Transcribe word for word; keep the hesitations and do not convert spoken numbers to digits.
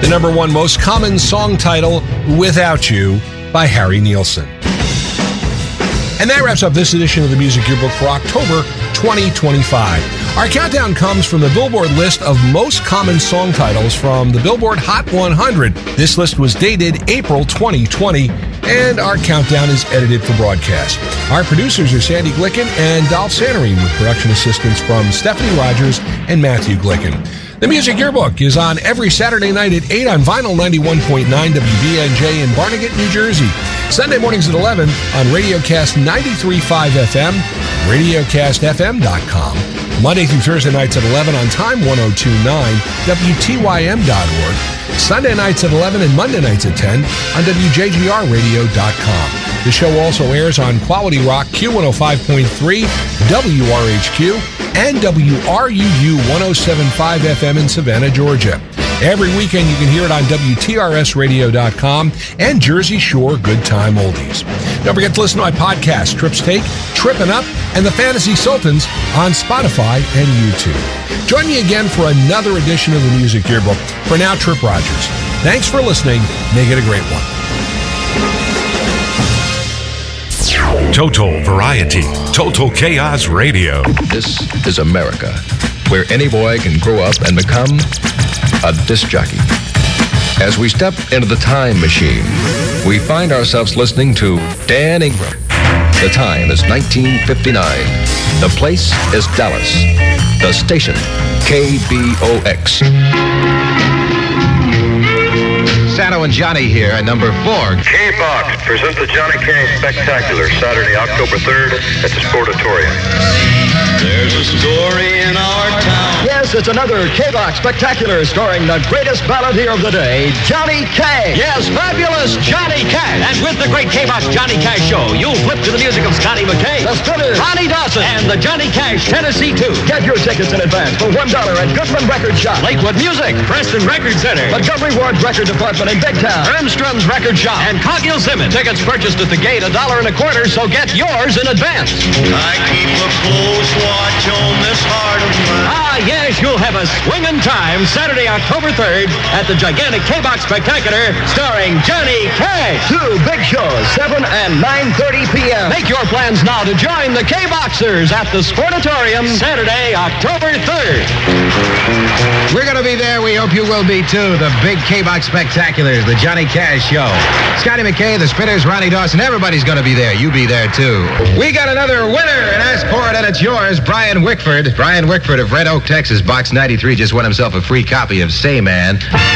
The number one most common song title, Without You, by Harry Nilsson. And that wraps up this edition of the Music Yearbook for October twenty twenty-five. Our countdown comes from the Billboard list of most common song titles from the Billboard Hot one hundred. This list was dated April twenty twenty, and our countdown is edited for broadcast. Our producers are Sandy Glicken and Dolph Santarine, with production assistance from Stephanie Rogers and Matthew Glicken. The Music Yearbook is on every Saturday night at eight on Vinyl ninety-one point nine W B N J in Barnegat, New Jersey. Sunday mornings at eleven on Radiocast ninety-three point five F M, radiocast f m dot com. Monday through Thursday nights at eleven on Time one oh two point nine W T Y M dot org. Sunday nights at eleven and Monday nights at ten on W J G R radio dot com. The show also airs on Quality Rock Q one oh five point three W R H Q and W R U U one oh seven point five F M in Savannah, Georgia. Every weekend you can hear it on W T R S radio dot com and Jersey Shore Good Time Oldies. Don't forget to listen to my podcast, Trips Take, Trippin' Up, and the Fantasy Sultans on Spotify and YouTube. Join me again for another edition of the Music Yearbook. For now, Trip Rogers. Thanks for listening. Make it a great one. Total Variety, Total Chaos Radio. This is America, where any boy can grow up and become a disc jockey. As we step into the time machine, we find ourselves listening to Dan Ingram. The time is nineteen fifty-nine. The place is Dallas. The station, K B O X. Sano and Johnny here at number four. K-Box presents the Johnny K Spectacular, Saturday, October third at the Sportatorium. There's a story in our town. Yes, it's another K-Box Spectacular starring the greatest balladeer of the day, Johnny Cash. Yes, fabulous Johnny Cash. And with the great K-Box Johnny Cash Show, you'll flip to the music of Scotty McKay, The Spinners, Connie Dawson, and the Johnny Cash Tennessee two. Get your tickets in advance for one dollar at Goodman Record Shop, Lakewood Music, Preston Record Center, Montgomery Ward Record Department in Big Town, Ermstrom's Record Shop, and Coggill Simmons. Tickets purchased at the gate, a dollar and a quarter, so get yours in advance. I keep a close watch on this heart of mine. Ah, yes, you'll have a swinging time Saturday, October third at the gigantic K-Box Spectacular starring Johnny Cash. two big shows, seven and nine thirty p.m. Make your plans now to join the K-Boxers at the Sportatorium Saturday, October third. We're going to be there. We hope you will be, too. The big K-Box Spectaculars, the Johnny Cash Show. Scotty McKay, the Spinners, Ronnie Dawson, everybody's going to be there. You be there, too. We got another winner, and ask for it, and it's yours, Brian Wickford. Brian Wickford of Red Oak, Texas, Box ninety-three, just won himself a free copy of Say Man.